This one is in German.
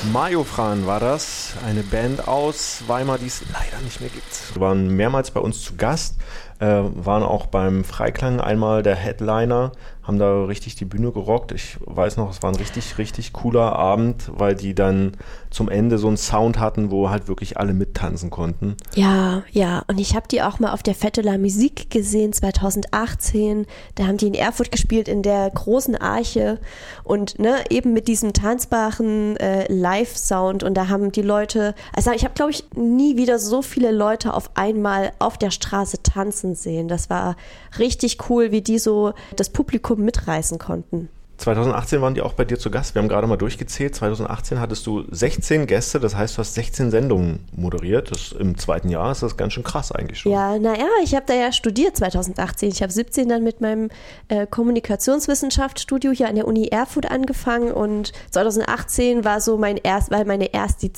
Majofran war das, eine Band aus Weimar, die es leider nicht mehr gibt. Wir waren mehrmals bei uns zu Gast, waren auch beim Freiklang einmal der Headliner, haben da richtig die Bühne gerockt. Ich weiß noch, es war ein richtig, richtig cooler Abend, weil die dann zum Ende so einen Sound hatten, wo halt wirklich alle mittanzen konnten. Ja, und ich habe die auch mal auf der Fête de la Musique gesehen, 2018. Da haben die in Erfurt gespielt, in der großen Arche und eben mit diesem tanzbaren Live-Sound, und da haben die Leute, also ich habe, glaube ich, nie wieder so viele Leute auf einmal auf der Straße tanzen sehen. Das war richtig cool, wie die so das Publikum mitreißen konnten. 2018 waren die auch bei dir zu Gast. Wir haben gerade mal durchgezählt. 2018 hattest du 16 Gäste, das heißt, du hast 16 Sendungen moderiert. Im zweiten Jahr ist das ganz schön krass eigentlich schon. Ja, ich habe da ja studiert 2018. Ich habe 17 dann mit meinem Kommunikationswissenschaftsstudio hier an der Uni Erfurt angefangen, und 2018 war so meine erste